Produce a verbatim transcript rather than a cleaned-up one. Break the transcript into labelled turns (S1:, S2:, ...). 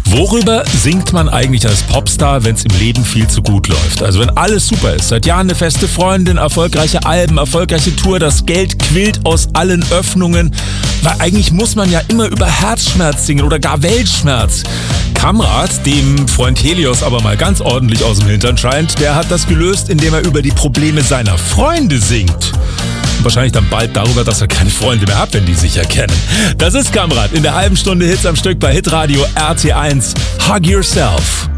S1: Worüber singt man eigentlich als Popstar, wenn es im Leben viel zu gut läuft? Also wenn alles super ist, seit Jahren eine feste Freundin, erfolgreiche Alben, erfolgreiche Tour, das Geld quillt aus allen Öffnungen. Weil eigentlich muss man ja immer über Herzschmerz singen oder gar Weltschmerz. Kamrat, dem Freund Helios aber mal ganz ordentlich aus dem Hintern scheint, der hat das gelöst, indem er über die Probleme seiner Freunde singt. Wahrscheinlich dann bald darüber, dass er keine Freunde mehr hat, wenn die sich erkennen. Das ist Kamrat in der halben Stunde Hits am Stück bei Hitradio R T eins. Hug Yourself.